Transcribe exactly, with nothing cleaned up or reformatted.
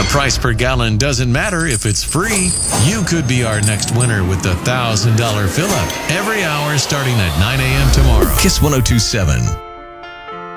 price per gallon doesn't matter if it's free. You could be our next winner with the one thousand dollars fill-up every hour starting at nine a.m. tomorrow. Kiss one oh two seven.